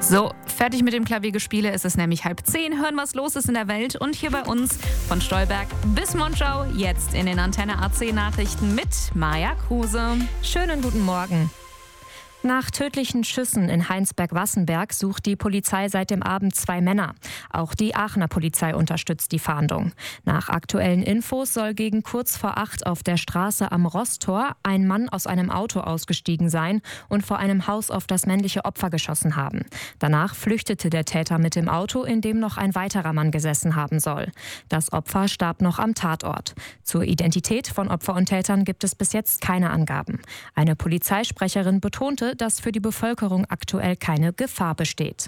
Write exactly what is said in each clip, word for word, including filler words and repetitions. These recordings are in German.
So, fertig mit dem Klaviergespiele, es ist nämlich halb zehn. Hören, was los ist in der Welt. Und hier bei uns von Stolberg bis Monschau, jetzt in den Antenne A C Nachrichten mit Maja Kruse. Schönen guten Morgen. Nach tödlichen Schüssen in Heinsberg-Wassenberg sucht die Polizei seit dem Abend zwei Männer. Auch die Aachener Polizei unterstützt die Fahndung. Nach aktuellen Infos soll gegen kurz vor acht auf der Straße am Rosstor ein Mann aus einem Auto ausgestiegen sein und vor einem Haus auf das männliche Opfer geschossen haben. Danach flüchtete der Täter mit dem Auto, in dem noch ein weiterer Mann gesessen haben soll. Das Opfer starb noch am Tatort. Zur Identität von Opfer und Tätern gibt es bis jetzt keine Angaben. Eine Polizeisprecherin betonte, dass für die Bevölkerung aktuell keine Gefahr besteht.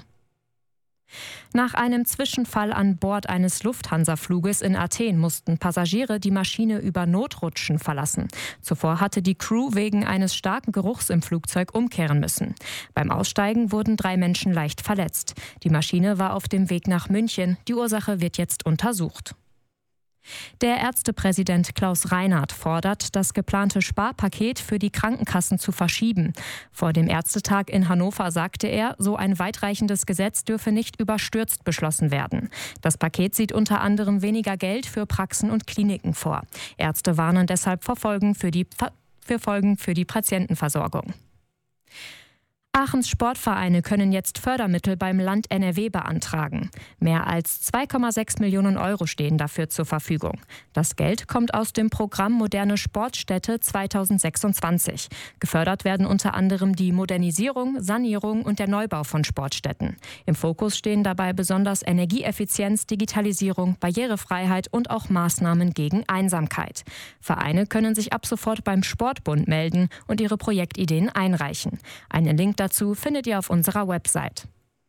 Nach einem Zwischenfall an Bord eines Lufthansa-Fluges in Athen mussten Passagiere die Maschine über Notrutschen verlassen. Zuvor hatte die Crew wegen eines starken Geruchs im Flugzeug umkehren müssen. Beim Aussteigen wurden drei Menschen leicht verletzt. Die Maschine war auf dem Weg nach München. Die Ursache wird jetzt untersucht. Der Ärztepräsident Klaus Reinhardt fordert, das geplante Sparpaket für die Krankenkassen zu verschieben. Vor dem Ärztetag in Hannover sagte er, so ein weitreichendes Gesetz dürfe nicht überstürzt beschlossen werden. Das Paket sieht unter anderem weniger Geld für Praxen und Kliniken vor. Ärzte warnen deshalb vor Folgen für die, für Folgen für die Patientenversorgung. Aachens Sportvereine können jetzt Fördermittel beim Land N R W beantragen. Mehr als zwei Komma sechs Millionen Euro stehen dafür zur Verfügung. Das Geld kommt aus dem Programm Moderne Sportstätte zweitausendsechsundzwanzig. Gefördert werden unter anderem die Modernisierung, Sanierung und der Neubau von Sportstätten. Im Fokus stehen dabei besonders Energieeffizienz, Digitalisierung, Barrierefreiheit und auch Maßnahmen gegen Einsamkeit. Vereine können sich ab sofort beim Sportbund melden und ihre Projektideen einreichen. Einen Link dazu findet ihr auf unserer Website.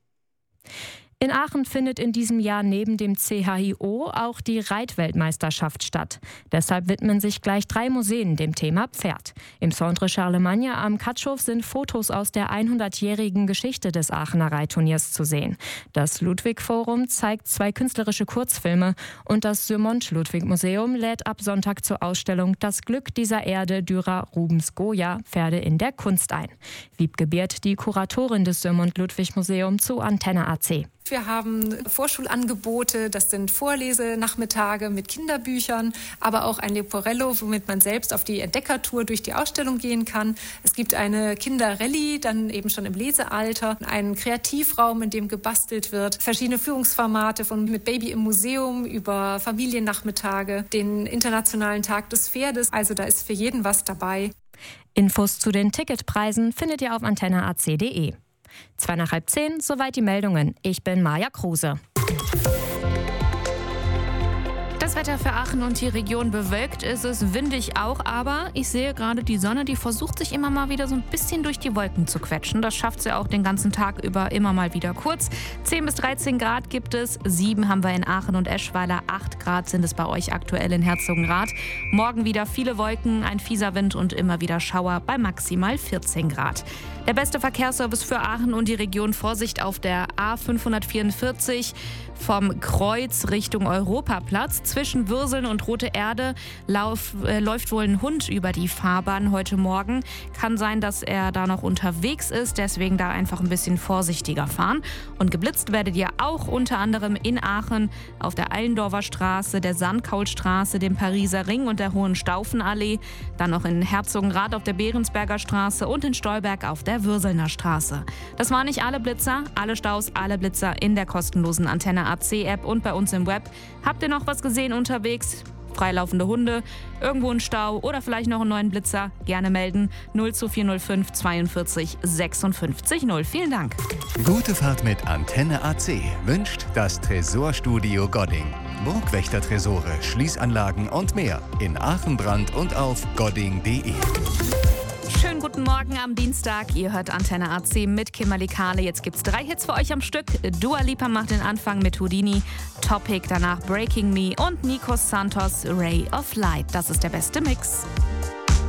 In Aachen findet in diesem Jahr neben dem C H I O auch die Reitweltmeisterschaft statt. Deshalb widmen sich gleich drei Museen dem Thema Pferd. Im Centre Charlemagne am Katschhof sind Fotos aus der hundertjährigen Geschichte des Aachener Reitturniers zu sehen. Das Ludwig-Forum zeigt zwei künstlerische Kurzfilme und das Syrmont-Ludwig-Museum lädt ab Sonntag zur Ausstellung Das Glück dieser Erde Dürer Rubens Goya Pferde in der Kunst ein. Wiebke Birth, die Kuratorin des Syrmont-Ludwig-Museums, zu Antenne A C. Wir haben Vorschulangebote, das sind Vorlesenachmittage mit Kinderbüchern, aber auch ein Leporello, womit man selbst auf die Entdeckertour durch die Ausstellung gehen kann. Es gibt eine Kinderrallye, dann eben schon im Lesealter, einen Kreativraum, in dem gebastelt wird, verschiedene Führungsformate von mit Baby im Museum über Familiennachmittage, den Internationalen Tag des Pferdes. Also da ist für jeden was dabei. Infos zu den Ticketpreisen findet ihr auf antenne a c punkt de. Zwei nach halb zehn, soweit die Meldungen. Ich bin Maja Kruse. Das Wetter für Aachen und die Region bewölkt, ist es windig auch, aber ich sehe gerade die Sonne, die versucht sich immer mal wieder so ein bisschen durch die Wolken zu quetschen. Das schafft sie auch den ganzen Tag über immer mal wieder kurz. zehn bis dreizehn Grad gibt es, sieben haben wir in Aachen und Eschweiler, acht Grad sind es bei euch aktuell in Herzogenrath. Morgen wieder viele Wolken, ein fieser Wind und immer wieder Schauer bei maximal vierzehn Grad. Der beste Verkehrsservice für Aachen und die Region: Vorsicht auf der A fünfhundertvierundvierzig vom Kreuz Richtung Europaplatz. Zwischen Würseln und Rote Erde lauf, äh, läuft wohl ein Hund über die Fahrbahn heute Morgen. Kann sein, dass er da noch unterwegs ist, deswegen da einfach ein bisschen vorsichtiger fahren. Und geblitzt werdet ihr auch unter anderem in Aachen auf der Allendorfer Straße, der Sandkaulstraße, dem Pariser Ring und der Hohenstaufenallee. Dann noch in Herzogenrath auf der Behrensberger Straße und in Stolberg auf der Würselner Straße. Das waren nicht alle Blitzer, alle Staus, alle Blitzer in der kostenlosen Antenne A C App und bei uns im Web. Habt ihr noch was gesehen unterwegs? Freilaufende Hunde, irgendwo ein Stau oder vielleicht noch einen neuen Blitzer? Gerne melden. null zwei vier null fünf zweiundvierzig sechsundfünfzig null. Vielen Dank. Gute Fahrt mit Antenne A C wünscht das Tresorstudio Godding. Burgwächter-Tresore, Schließanlagen und mehr in Aachen-Brand und auf godding punkt de. Schönen guten Morgen am Dienstag. Ihr hört Antenne A C mit Kimberly Kahle. Jetzt gibt's drei Hits für euch am Stück. Dua Lipa macht den Anfang mit Houdini, Topic, danach Breaking Me und Nikos Santos, Ray of Light. Das ist der beste Mix.